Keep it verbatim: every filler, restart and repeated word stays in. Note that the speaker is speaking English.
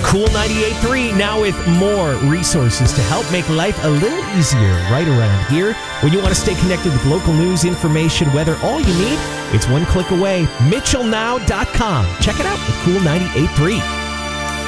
Cool ninety-eight point three now with more resources to help make life a little easier right around here. When you want to stay connected with local news, information, weather, all you need, it's one click away. Mitchell Now dot com. Check it out at Cool ninety-eight point three.